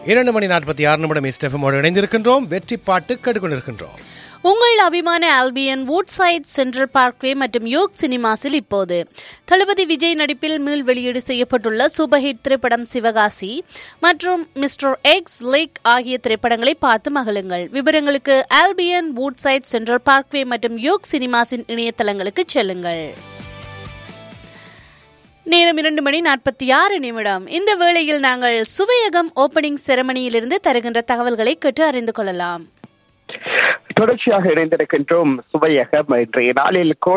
2:46 ஸ்டெஃபமோடு இணைந்திருக்கின்றோம். வெற்றி பாட்டு கேட்டுக்கொண்டிருக்கின்றோம். உங்கள் அபிமான ஆல்பியன் வூட்சைட் சென்ட்ரல் பார்க்வே மற்றும் யோக் சினிமாஸில் இப்போது தளபதி விஜய் நடிப்பில் மீள் வெளியீடு செய்யப்பட்டுள்ள சூப்பர் ஹிட் திரைப்படம் சிவகாசி மற்றும் மிஸ்டர் எக்ஸ் லேக் ஆகிய திரைப்படங்களை பார்த்து மகிழுங்கள். விவரங்களுக்கு ஆல்பியன் வூட்சைட் சென்ட்ரல் பார்க்வே மற்றும் யோக் சினிமாஸின் இணையதளங்களுக்கு செல்லுங்கள். நேரம் 2:46. இந்த வேளையில் நாங்கள் சுவையகம் ஓபனிங் செரமனியிலிருந்து தருகின்ற தகவல்களை கேட்டு அறிந்து கொள்ளலாம். தொடர்ச்சியாக இணைந்திருக்கின்றோம் சுவையகம். இன்றைய நாளில்